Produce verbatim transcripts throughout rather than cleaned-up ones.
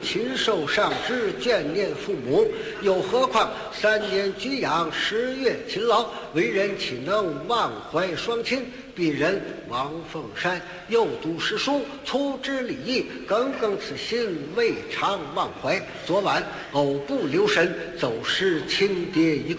禽兽上知，眷念父母。又何况三年居养，十月勤劳，为人岂能忘怀双亲？鄙人王凤山又读诗书，粗知礼义，耿耿此心，未尝忘怀。昨晚偶不留神，走失亲爹一个。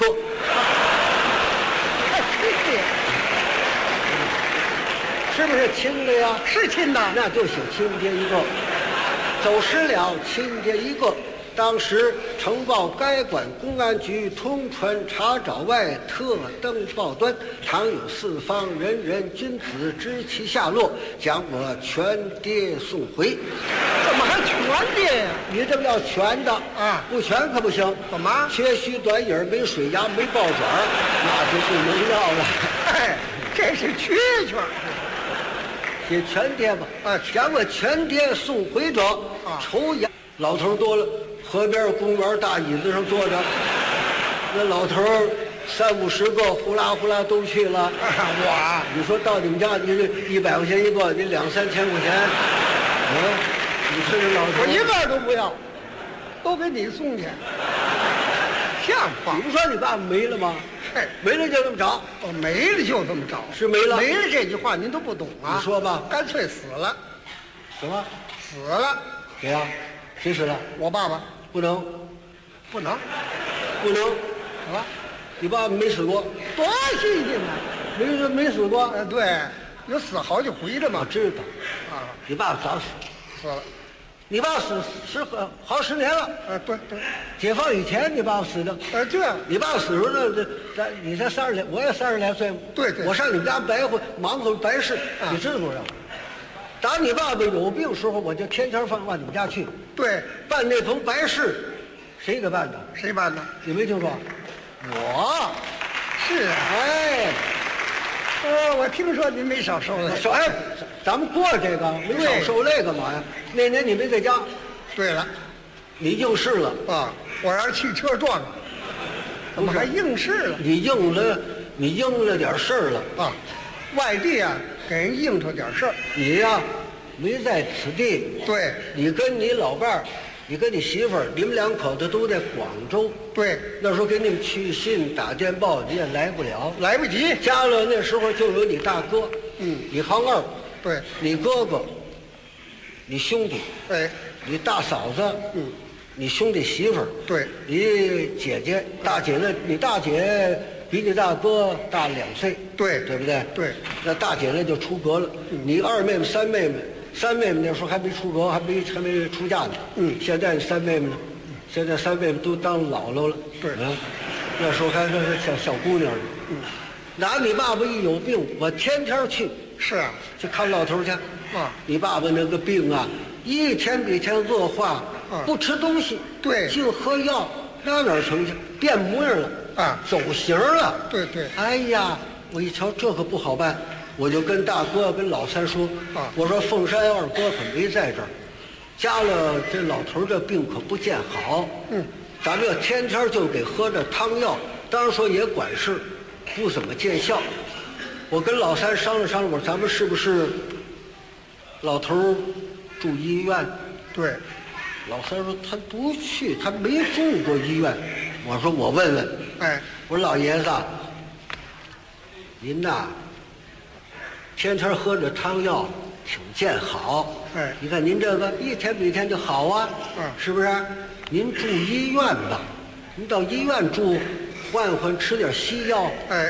是不是亲的呀？ 是亲的， 那就写亲爹一个。走失了亲爹一个。当时呈报该管公安局通传查找外，特登报端，常有四方人人君子知其下落，将我全爹送回。 怎么还全爹呀？ 你这个要全的啊， 不全可不行。 怎么？ 缺须短影，没水牙，没爆爪，那就不能要了。 哎，这是缺缺。 写全爹吧， 啊， 将我全爹送回者， 啊， 抽烟。老头多了，河边公园大椅子上坐着，那老头三五十个，呼啦呼啦都去了。 啊、我， 你说到你们家，你这一百块钱一个，你两三千块钱，嗯，你说这老头， 我一个都不要，都给你送去，像话。 你不说你爸爸没了吗？ 嘿， 没了就这么找， 哦，没了就这么找， 是没了。 没了这句话您都不懂啊？ 你说吧， 干脆死了。 什么？ 死了？ 谁呀？谁死了？ 我爸爸。 不能， 不能， 不能。 怎么？ 你爸爸没死过？ 多新鲜呢！ 没没死过？ 呃，对，有死好几回的嘛。 我知道。 啊， 你爸爸早死。 死了。 你爸死十好好十年了。 呃，对对。 解放以前你爸爸死的。 呃，对。 你爸爸死时候那这咱你才三十来，我也三十来岁。 对对。 我上你们家白活忙活白事， 啊、 你知道多少？打你爸爸有病时候，我就天天放往你们家去。 对。 办那棚白事，谁给办的？ 谁办的？ 你没听说？我。 是啊。 哎。 呃，我听说您没少受累。 说哎，咱们过这个没少受累干嘛呀？那年你没在家。 对了， 你应试了啊！我让汽车撞了，怎么还应试了？ 你应了，你应了点事儿了啊！外地啊，给人应酬点事儿。 你呀，没在此地。 对， 你跟你老伴儿，你跟你媳妇儿，你们两口子都在广州。 对， 那时候给你们去信打电报，你也来不了， 来不及。 家了那时候就有你大哥， 嗯， 你行二， 对， 你哥哥，你兄弟， 哎， 你大嫂子， 嗯， 你兄弟媳妇儿， 对， 你姐姐，大姐呢？你大姐比你大哥大两岁， 对， 对不对？ 对， 那大姐呢就出阁了，嗯、你二妹妹、三妹妹，三妹妹那时候还没出阁，还没还没出嫁呢， 嗯， 现在三妹妹呢？现在三妹妹都当姥姥了， 对， 嗯，那时候还是小小姑娘呢，嗯，哪你爸爸一有病，我天天去， 是啊， 去看老头去， 啊， 你爸爸那个病啊，一天比一天恶化， 啊， 不吃东西， 对， 净喝药，那哪成去？变模样了， 啊， 走形了， 对对， 哎呀，我一瞧这可不好办，我就跟大哥跟老三说， 啊， 我说凤山二哥可没在这儿。加了这老头这病可不见好， 嗯， 咱们要天天就给喝着汤药，当然说也管事，不怎么见效。我跟老三商量商量，我说咱们是不是老头住医院？ 对， 老三说他不去，他没住过医院。我说我问问， 哎， 我说老爷子，您呐，天天喝着汤药。挺见好， 哎， 你看您这个一天比一天就好啊， 嗯， 是不是？您住医院吧，您到医院住，换换吃点西药。 哎，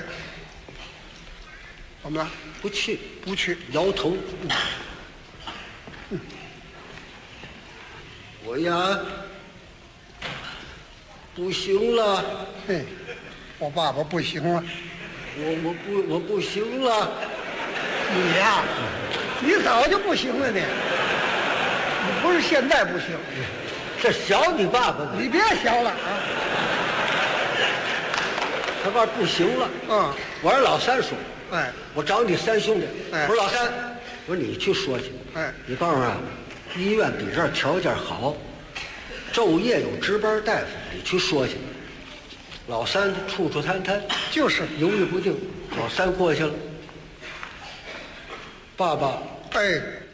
怎么了？ 不去， 不去， 摇头。嗯嗯、我呀，不行了。 嘿，我爸爸不行了。 我我不我不行了。 你呀。你早就不行了，你，你不是现在不行， 这小你爸爸呢？ 你别小了啊！ 他爸不行了， 嗯， 我让老三说， 哎， 我找你三兄弟， 哎， 我说老三，我说你去说去， 哎， 你告诉啊，医院比这儿条件好，昼夜有值班大夫，你去说去。老三处处探探， 就是犹豫不定，老三过去了。爸爸， 哎，